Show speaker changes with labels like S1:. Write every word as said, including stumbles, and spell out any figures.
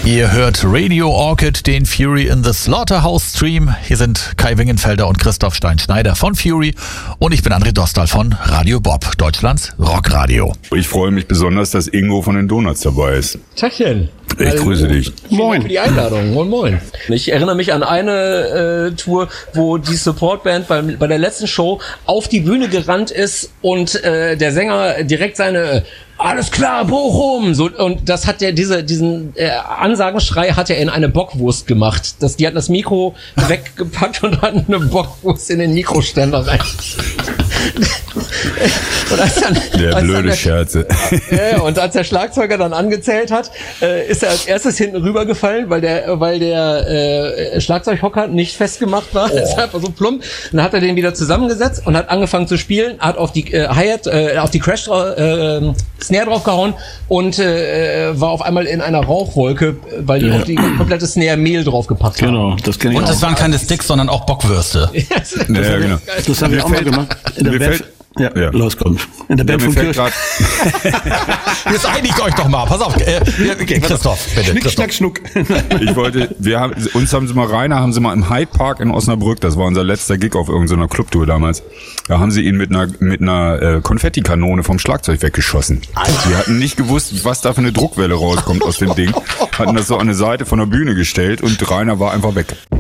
S1: Ihr hört Radio Orchid, den Fury in the Slaughterhouse Stream. Hier sind Kai Wingenfelder und Christoph Stein-Schneider von Fury und ich bin André Dostal von Radio Bob, Deutschlands Rockradio.
S2: Ich freue mich besonders, dass Ingo von den Donuts dabei ist.
S3: Tachchen.
S2: Ich also, grüße dich.
S3: Moin. Dank für die Einladung. Moin, moin. Ich erinnere mich an eine äh, Tour, wo die Supportband bei, bei der letzten Show auf die Bühne gerannt ist und äh, der Sänger direkt seine "Alles klar, Bochum!" So, und das hat der, diese, diesen äh, Ansagenschrei hat er in eine Bockwurst gemacht. Das, die hatten das Mikro weggepackt und hatten eine Bockwurst in den Mikroständer rein. Und als dann,
S2: der
S3: als
S2: blöde
S3: dann der,
S2: Scherze.
S3: Ja, und als der Schlagzeuger dann angezählt hat, äh, ist er als erstes hinten rübergefallen, weil der, weil der äh, Schlagzeughocker nicht festgemacht war. Oh. Das ist einfach so plump. Dann hat er den wieder zusammengesetzt und hat angefangen zu spielen, hat auf die äh, Hi-Hat, äh, auf die Crash äh, Snare draufgehauen und äh, war auf einmal in einer Rauchwolke, weil die ja. auf die komplette Snare Mehl draufgepackt haben.
S4: Genau, das kenne ich
S1: Und
S4: auch.
S1: das waren keine Sticks, sondern auch Bockwürste.
S3: Ja,
S2: ja, genau.
S4: Das haben wir auch mal gemacht. In der Band. Ja, ja, los, komm. In der Band
S2: ja,
S4: von Kirch.
S1: Jetzt einigt euch doch mal. Pass auf, äh, Christoph, bitte.
S4: Schnick,
S1: Christoph.
S4: schnack, schnuck.
S2: Ich wollte, wir haben, uns haben sie mal, Rainer haben sie mal im Hyde Park in Osnabrück, das war unser letzter Gig auf irgendeiner Clubtour damals, da haben sie ihn mit einer, mit einer äh, Konfettikanone vom Schlagzeug weggeschossen. Wir hatten nicht gewusst, was da für eine Druckwelle rauskommt aus dem Ding, hatten das so an eine Seite von der Bühne gestellt und Rainer war einfach weg.